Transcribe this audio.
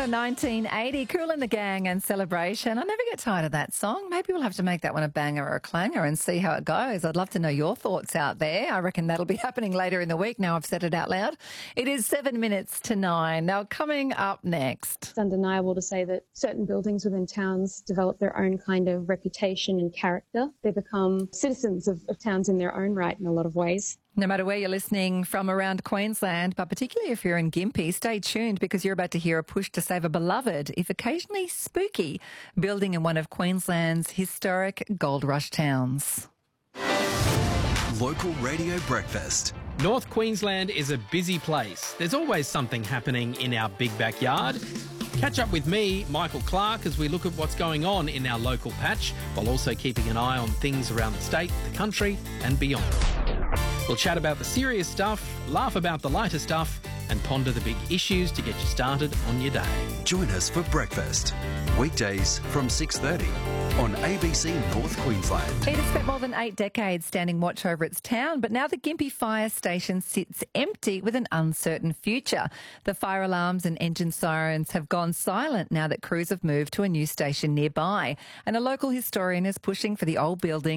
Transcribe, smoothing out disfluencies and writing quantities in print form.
Out of 1980, Kool and the Gang and Celebration. I never get tired of that song. Maybe we'll have to make that one a banger or a clanger and see how it goes. I'd love to know your thoughts out there. I reckon that'll be happening later in the week. Now I've said it out loud. It is 7 minutes to 9. Now coming up next. It's undeniable to say that certain buildings within towns develop their own kind of reputation and character. They become citizens of towns in their own right in a lot of ways. No matter where you're listening from around Queensland, but particularly if you're in Gympie, stay tuned because you're about to hear a push to save a beloved, if occasionally spooky, building in one of Queensland's historic gold rush towns. Local Radio Breakfast. North Queensland is a busy place. There's always something happening in our big backyard. Catch up with me, Michael Clark, as we look at what's going on in our local patch, while also keeping an eye on things around the state, the country and beyond. We'll chat about the serious stuff, laugh about the lighter stuff and ponder the big issues to get you started on your day. Join us for breakfast. Weekdays from 6:30 on ABC North Queensland. It has spent more than 8 decades standing watch over its town, but now the Gympie Fire Station sits empty with an uncertain future. The fire alarms and engine sirens have gone silent now that crews have moved to a new station nearby. And a local historian is pushing for the old building